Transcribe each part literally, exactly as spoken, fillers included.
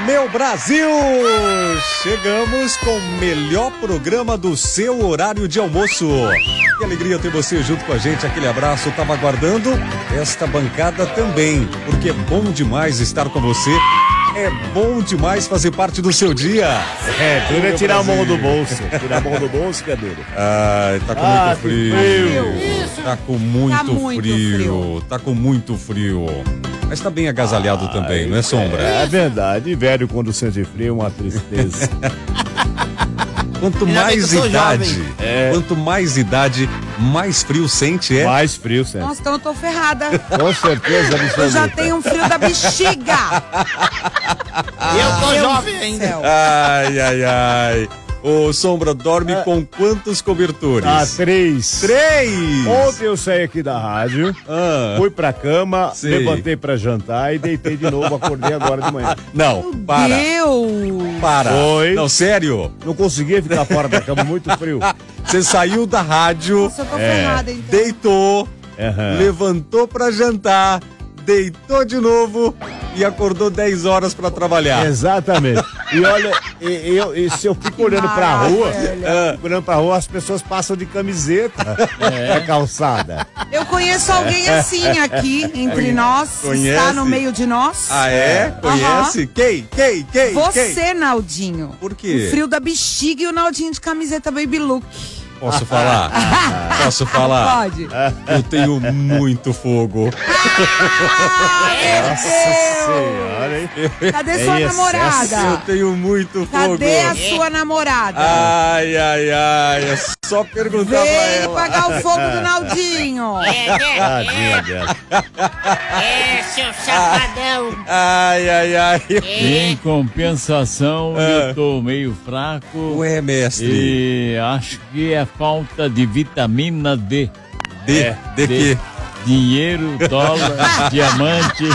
meu Brasil! Chegamos com o melhor programa do seu horário de almoço. Que alegria ter você junto com a gente. Aquele abraço, tava aguardando esta bancada também, porque é bom demais estar com você. É bom demais fazer parte do seu dia. É, duro é tirar a mão do bolso. Tirar a mão do bolso que é duro. Ai, tá com Ah, muito que frio. frio. Tá com muito, Tá muito frio. frio. Tá com muito frio. Mas tá bem agasalhado também, não é, Sombra? É verdade. E velho, quando sente frio, é uma tristeza. Quanto Ainda bem mais que eu sou idade, jovem. É. quanto mais idade, mais frio sente, é? Mais frio, sempre. Nossa, então eu tô ferrada. Com certeza, absoluta. Eu já tenho um frio da bexiga. Eu tô Meu jovem Deus do ainda. céu. Ai, ai, ai. Ô, Sombra, dorme com quantos cobertores? Ah, três. Três! Ontem eu saí aqui da rádio, Ah. fui pra cama, Sei. levantei pra jantar e deitei de novo, acordei agora de manhã. Não, para, Deus. para. Foi. Não, sério. Não conseguia ficar fora da cama, muito frio. Você saiu da rádio, Nossa, eu tô É. ferrada, então. deitou, Aham. levantou pra jantar, deitou de novo e acordou dez horas pra trabalhar. Exatamente. E olha, e, eu, e se eu fico olhando pra rua, Maravilha. é, fico olhando pra rua, as pessoas passam de camiseta na calçada. Eu conheço alguém assim aqui, entre nós. Conhece? Está no meio de nós. Ah, é? Conhece? Quem? Quem? Quem? Quem? Você, Naldinho. Por quê? O frio da bexiga e o Naldinho de camiseta baby look. Posso falar? Posso falar? Pode. Eu tenho muito fogo. Nossa senhora, hein? Cadê É sua excesso. namorada? Eu tenho muito fogo. Cadê a sua namorada? Ai, ai, ai. É só perguntar pra Vem ela. apagar o fogo do Naldinho. Tadinha dela. É, seu safadão. Ai, ai, ai. Em compensação, Ah. eu tô meio fraco Ué, mestre. e acho que é falta de vitamina D. De, É, de quê? Dinheiro, dólar, diamante,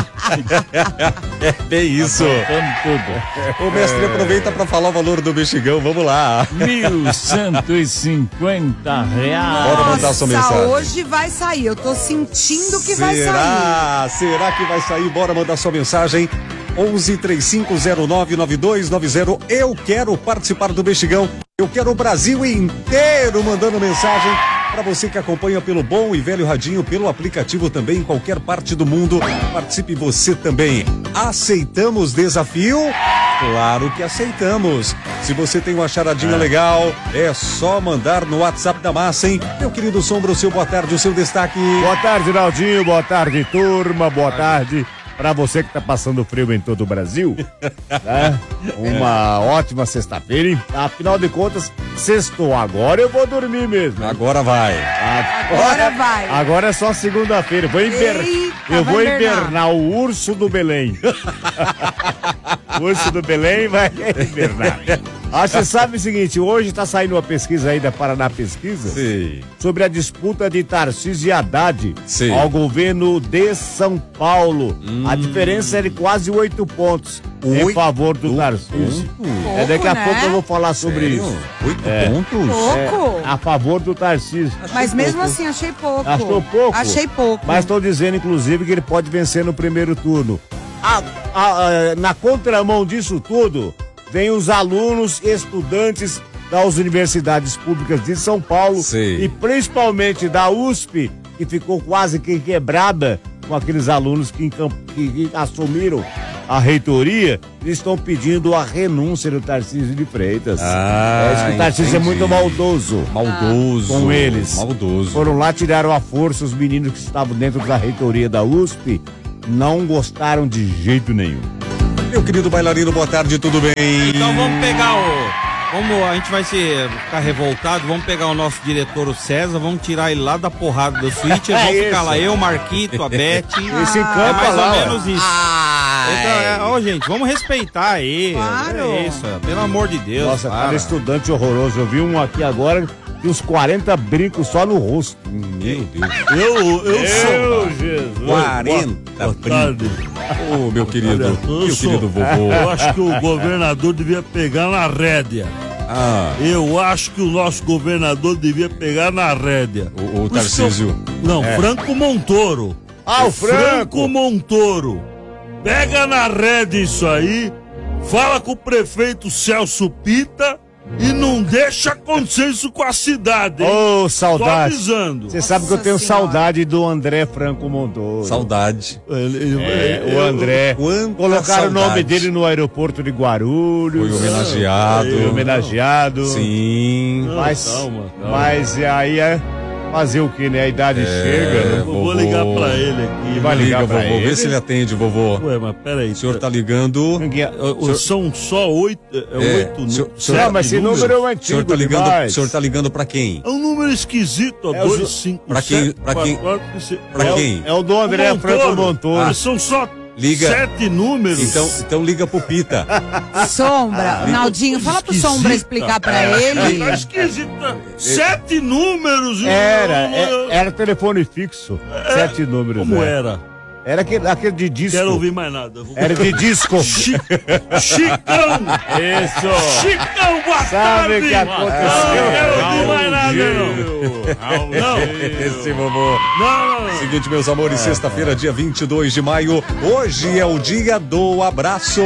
É bem isso. faltando tudo. O mestre aproveita pra falar o valor do mexigão. Vamos lá. Mil cento e cinquenta reais. Bora mandar sua Nossa, mensagem. hoje vai sair. Eu tô sentindo que vai sair. Será? Será que vai sair? Bora mandar sua mensagem. onze, três cinco zero nove, nove dois nove zero. Eu quero participar do Mexigão. Eu quero o Brasil inteiro mandando mensagem. Para você que acompanha pelo bom e velho radinho, pelo aplicativo também, em qualquer parte do mundo, participe você também. Aceitamos desafio? Claro que aceitamos. Se você tem uma charadinha legal, é só mandar no WhatsApp da Massa, hein? Meu querido Sombra, o seu boa tarde, o seu destaque. Boa tarde, Naldinho. Boa tarde, turma. Boa tarde pra você que tá passando frio em todo o Brasil. Né? Uma ótima sexta-feira, hein? Afinal de contas, sextou. Agora eu vou dormir mesmo. hein? Agora vai. Agora vai. Agora é só segunda-feira. Vou hiber... Eita, Eu vai vou hibernar. hibernar o urso do Belém. O urso do Belém vai hibernar. Ah, você sabe o seguinte, hoje tá saindo uma pesquisa aí da Paraná Pesquisa Sim. sobre a disputa de Tarcísio e Haddad Sim. ao governo de São Paulo. A diferença é de quase oito pontos em Oito favor do Tarcísio. É, daqui a né? pouco eu vou falar sobre Sério? isso. Oito É. pontos? Pouco. A favor do Tarcísio. Mas mesmo assim, achei pouco. Achou pouco? Achei pouco. Mas estão dizendo, inclusive, que ele pode vencer no primeiro turno. A- a- a- na contramão disso tudo, vem os alunos e estudantes das universidades públicas de São Paulo Sei. e principalmente da U S P, que ficou quase que quebrada com aqueles alunos que, encam- que- que assumiram a reitoria, eles estão pedindo a renúncia do Tarcísio de Freitas. Ah, é, isso que o Tarcísio é entendi. muito maldoso. Maldoso. Com eles. Maldoso. Foram lá, tiraram a força, os meninos que estavam dentro da reitoria da U S P não gostaram de jeito nenhum. Meu querido bailarino, boa tarde, tudo bem? Então vamos pegar o... Vamos, a gente vai se ficar revoltado, vamos pegar o nosso diretor, o César, vamos tirar ele lá da porrada do switch, É vamos isso. ficar lá, eu, Marquito, a Beth. Esse É campo mais lá, ou ó. menos isso. Então, é, ó, gente, vamos respeitar aí. Claro. É isso, pelo amor de Deus. Nossa, para. cara, estudante horroroso. Eu vi um aqui agora de uns quarenta brincos só no rosto. Meu Deus. Eu, eu sou. Meu Jesus. quarenta Boa tarde. Ô, meu querido, Olha, eu meu sou- querido vovô. Eu acho que o governador devia pegar na rédea. Ah, Eu acho que o nosso governador devia pegar na rédea. o, o Por isso que eu- Tarcísio. Não, Franco Ah, o Franco. Montoro. Pega na rédea isso aí fala com o prefeito Celso Pita e não deixa consenso com a cidade, hein? Ô, Tô saudade. avisando. Você sabe que eu Nossa tenho Senhora. saudade do André Franco Montoro. Saudade. Ele- ele- É, eu- o André. Quanta Colocaram o nome saudade. dele no aeroporto de Guarulhos. Foi homenageado. Foi homenageado. Sim. Não, Mas, calma, calma. mas aí é fazer o que, né? A idade chega. Eu Né? vou vovô. ligar pra ele aqui. Vai ligar Liga, pra vovô. ele. Vê se ele atende, vovô. Ué, mas peraí. O senhor tá ligando. Ninguém- Uh, São só oito. É, É, oito o senhor- nu- o senhor- Não, sete mas esse números. número é O antigo senhor tá ligando, o demais. senhor tá ligando pra quem? É um número esquisito, ó. É o dois, zo- cinco, pra quem- sete, pra quem- quatro, quatro, seis- Pra é o- quem? É o do André Montoro. Franco Montoro. Ah, são só Liga. sete números. Então, então liga pro Pita. Sombra, Naldinho, fala pro Esquisita. Sombra explicar pra Tá ele. esquisito. Sete números. Era, eu- é- eu- era telefone fixo. Sete números. Como é. era? Era aquele, aquele de disco. Quero ouvir mais nada. Vou- Era de disco. Chi- Chicão! Isso. Chicão, boa Sabe o tarde! que aconteceu? Não quero ouvir mais nada, não. Não, Esse vovô. não, não. Seguinte, meus amores, sexta-feira, dia vinte e dois de maio. Hoje é o dia do abraço.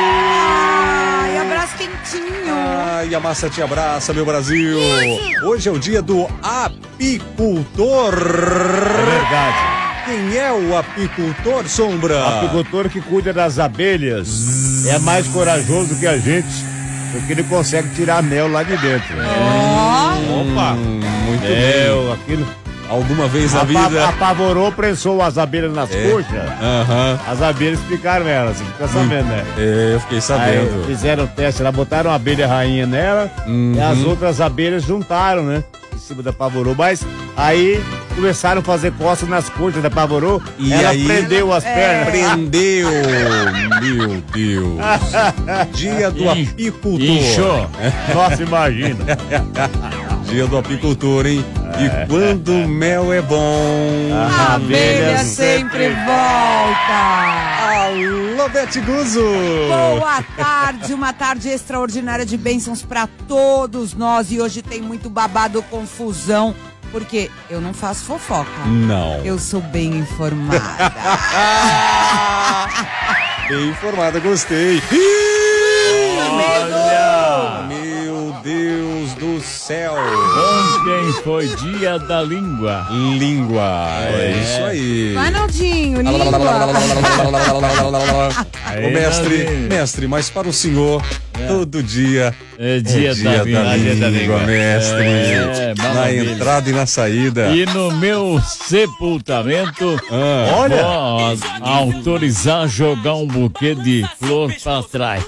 Ai, abraço quentinho. Ai, a massa te abraça, meu Brasil. Hoje é o dia do apicultor. É verdade. Quem é o apicultor, Sombra? Apicultor que cuida das abelhas é mais corajoso que a gente, porque ele consegue tirar mel lá de dentro. Opa! Muito É, bem. aquilo. Alguma vez na Apa- vida. Apavorou, prensou as abelhas nas É. coxas. Aham. As abelhas ficaram nelas, você fica sabendo, né? É, eu fiquei Aí sabendo. fizeram o teste, lá botaram uma abelha rainha nela Uhum. e as outras abelhas juntaram, né? Em cima da Pavorô. Mas aí começaram a fazer costas nas coxas da Pavorô E ela aí- prendeu as pernas. Prendeu! Meu Deus! Dia do Ih, apicultor. Inchou. Nossa, imagina. Dia do apicultor, hein? E quando o mel é bom. A abelha sempre volta. Alô, Bete Guzo! Boa tarde, uma tarde extraordinária de bênçãos pra todos nós. E hoje tem muito babado, confusão, porque eu não faço fofoca. Não. Eu sou bem informada. Bem informada, gostei. Medo! Meu Deus do céu! Ontem foi dia da língua. Língua. É, isso aí. Vai, Naldinho, língua. Ô, mestre, Aí, mestre, mas para o senhor, todo dia É dia, é dia da, da, língua. língua, mestre. É, na maravilha. entrada e na saída. E no meu sepultamento, Ah, Olha. vou autorizar jogar um buquê de flor pra trás.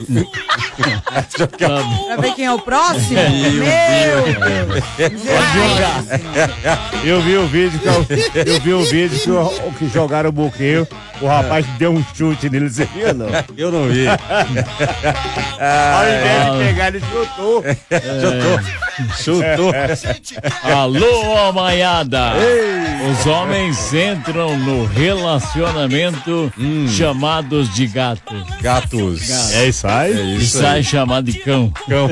Pra ver quem é o próximo? Meu Meu Deus. Eu vi o vídeo que eu, eu vi o vídeo que, o- que jogaram o buquê, o rapaz deu um chute nele, você viu, não? eu não vi. Ao invés de pegar, ele chutou. Chutou. Alô, amanhada! Os homens entram no relacionamento chamados de gato. Gatos. É isso aí? É E isso sai aí. chamado de cão. Cão.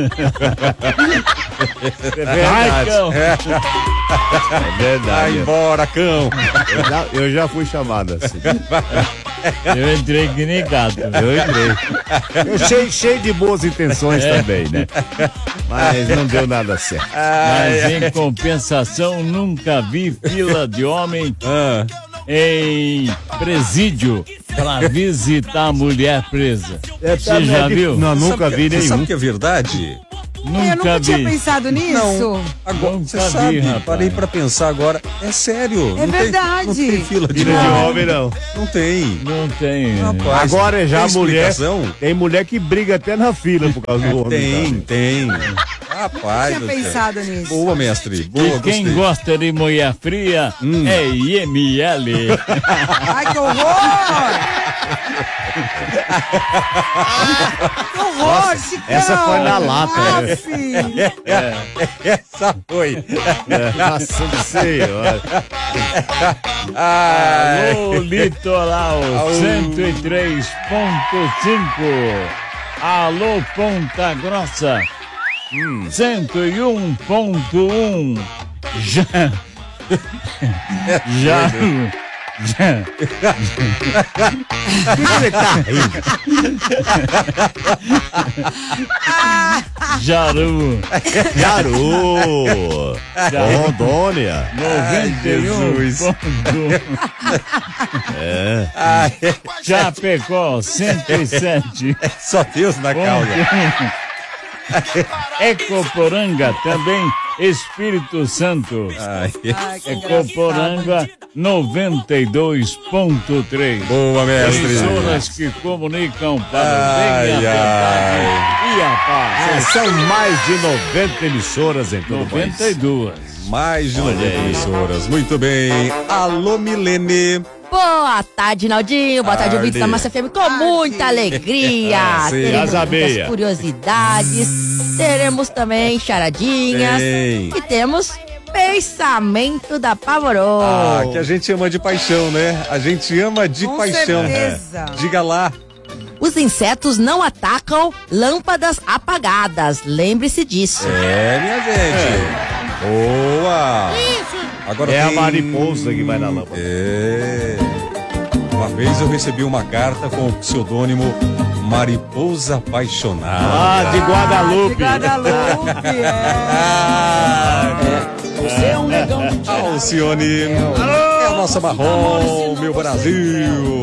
É Ai, verdade. cão! É Vai verdade. embora, cão. Eu já, eu já fui chamado assim. Eu entrei que nem gato. Eu entrei. Eu cheio, cheio de boas intenções também, né? Mas não deu nada certo. Mas em compensação, nunca vi fila de homem Ah, em presídio pra visitar a mulher presa. É, Você já viu? Não, sabe nunca que- vi Você nenhum. sabe que é verdade? Eu Nunca nunca tinha vi. pensado nisso. Agora, Nunca você vi, sabe, rapaz. parei pra pensar agora. É sério. É não tem- verdade. não tem fila de Filho de homem. homem, não. Não tem. Não tem. Rapaz, Agora já tem mulher. explicação? Tem mulher que briga até na fila por causa do homem. Tem, tem. Rapaz. Tinha do céu. pensado nisso. Boa, mestre. Boa, E quem gostei. gosta de mulher fria Hum. é I M L. Ai, que horror! que horror, Chicão! Essa foi na lata, né? Aff. Essa foi. Nossa Senhora. Ai. Alô, Litoral cento e três ponto cinco. Alô, Ponta Grossa cento e um ponto um. Já. Já. que você tá rindo? Jaru. Jaru. Rondônia. noventa e um ponto um. É. Chapecó, cento e sete. Só Deus na causa. Ecoporanga também, Espírito Santo. Ai, Ai, que Ecoporanga, noventa e dois ponto três. boa, mestre. Emissoras que comunicam para o Ai, bem, a verdade e a paz. São mais de noventa emissoras em todo o país. noventa e duas. Mais de noventa emissoras. Muito bem. Alô, Milene. Boa tarde, Naldinho. Boa tarde, Tarde. ouvintes da Massa F M. Com muita alegria. Ah, sim. Teremos Casa meia. muitas curiosidades. Teremos também charadinhas. Tem. E temos pensamento da Pavorô. Ah, que a gente ama de paixão, né? A gente ama de Com paixão. certeza. Diga lá. Os insetos não atacam lâmpadas apagadas. Lembre-se disso. É, minha gente. Boa. Agora É a tem- mariposa que vai na lâmpada. É. Uma vez eu recebi uma carta com o pseudônimo Mariposa Apaixonada. Ah, de Guadalupe. De Guadalupe, é. Ah, Alcione. É a nossa marrom, meu Brasil.